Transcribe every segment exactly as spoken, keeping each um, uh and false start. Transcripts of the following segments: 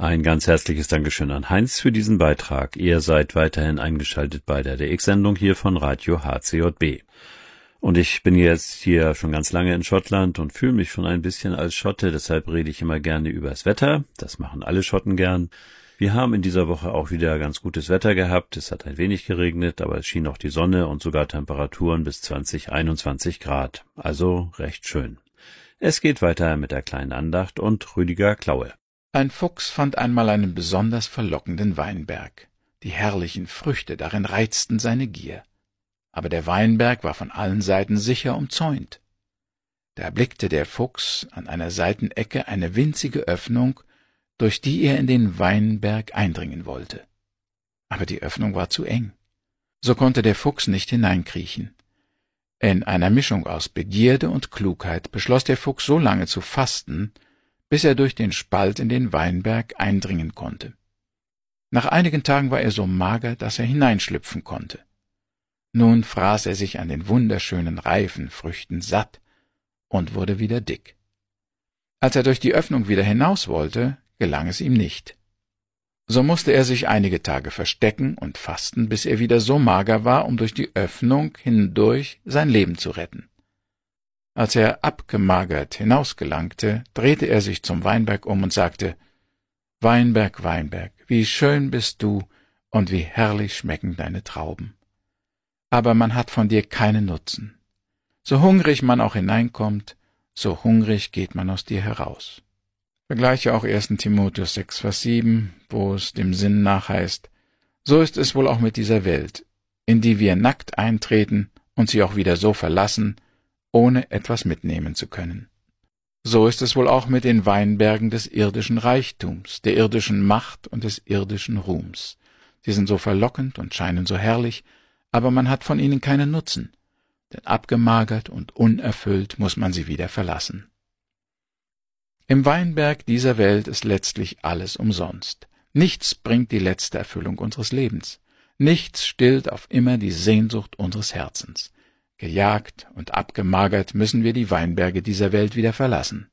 Ein ganz herzliches Dankeschön an Heinz für diesen Beitrag. Ihr seid weiterhin eingeschaltet bei der D X-Sendung hier von Radio H C J B. Und ich bin jetzt hier schon ganz lange in Schottland und fühle mich schon ein bisschen als Schotte, deshalb rede ich immer gerne übers Wetter. Das machen alle Schotten gern. Wir haben in dieser Woche auch wieder ganz gutes Wetter gehabt. Es hat ein wenig geregnet, aber es schien auch die Sonne und sogar Temperaturen bis zwanzig, einundzwanzig Grad. Also recht schön. Es geht weiter mit der kleinen Andacht und Rüdiger Klaue. Ein Fuchs fand einmal einen besonders verlockenden Weinberg. Die herrlichen Früchte darin reizten seine Gier. Aber der Weinberg war von allen Seiten sicher umzäunt. Da erblickte der Fuchs an einer Seitenecke eine winzige Öffnung, durch die er in den Weinberg eindringen wollte. Aber die Öffnung war zu eng. So konnte der Fuchs nicht hineinkriechen. In einer Mischung aus Begierde und Klugheit beschloss der Fuchs so lange zu fasten, bis er durch den Spalt in den Weinberg eindringen konnte. Nach einigen Tagen war er so mager, dass er hineinschlüpfen konnte. Nun fraß er sich an den wunderschönen reifen Früchten satt und wurde wieder dick. Als er durch die Öffnung wieder hinaus wollte, gelang es ihm nicht. So musste er sich einige Tage verstecken und fasten, bis er wieder so mager war, um durch die Öffnung hindurch sein Leben zu retten. Als er abgemagert hinausgelangte, drehte er sich zum Weinberg um und sagte: »Weinberg, Weinberg, wie schön bist du und wie herrlich schmecken deine Trauben. Aber man hat von dir keinen Nutzen. So hungrig man auch hineinkommt, so hungrig geht man aus dir heraus.« Vergleiche auch ersten Timotheus sechs, Vers sieben, wo es dem Sinn nach heißt: »So ist es wohl auch mit dieser Welt, in die wir nackt eintreten und sie auch wieder so verlassen, ohne etwas mitnehmen zu können. So ist es wohl auch mit den Weinbergen des irdischen Reichtums, der irdischen Macht und des irdischen Ruhms. Sie sind so verlockend und scheinen so herrlich, aber man hat von ihnen keinen Nutzen, denn abgemagert und unerfüllt muss man sie wieder verlassen.« Im Weinberg dieser Welt ist letztlich alles umsonst. Nichts bringt die letzte Erfüllung unseres Lebens. Nichts stillt auf immer die Sehnsucht unseres Herzens. Gejagt und abgemagert müssen wir die Weinberge dieser Welt wieder verlassen.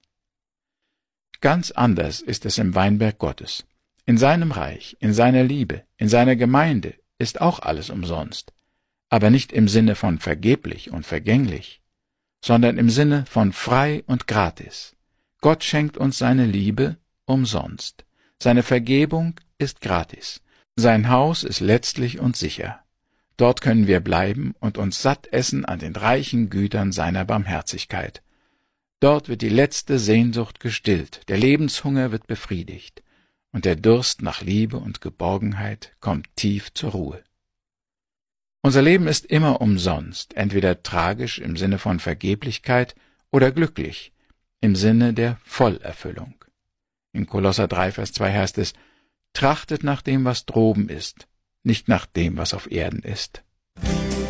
Ganz anders ist es im Weinberg Gottes. In seinem Reich, in seiner Liebe, in seiner Gemeinde ist auch alles umsonst, aber nicht im Sinne von vergeblich und vergänglich, sondern im Sinne von frei und gratis. Gott schenkt uns seine Liebe umsonst. Seine Vergebung ist gratis. Sein Haus ist letztlich und sicher. Dort können wir bleiben und uns satt essen an den reichen Gütern seiner Barmherzigkeit. Dort wird die letzte Sehnsucht gestillt, der Lebenshunger wird befriedigt, und der Durst nach Liebe und Geborgenheit kommt tief zur Ruhe. Unser Leben ist immer umsonst, entweder tragisch im Sinne von Vergeblichkeit oder glücklich im Sinne der Vollerfüllung. In Kolosser drei, Vers zwei heißt es: »Trachtet nach dem, was droben ist, nicht nach dem, was auf Erden ist.«